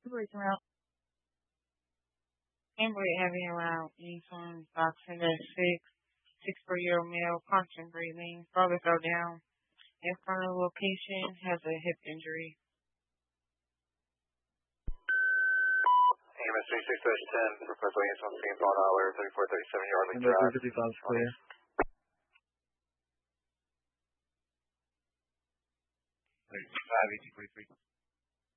Situation route. Ambulate having around uniform boxing at 6 per-year male, constant breathing. Father fell down. Infernal location has a hip injury. EMS 36-10, request audience on scene, Bond Holler, 3437 Yardley Number Drive. 355 is clear. Five 1843.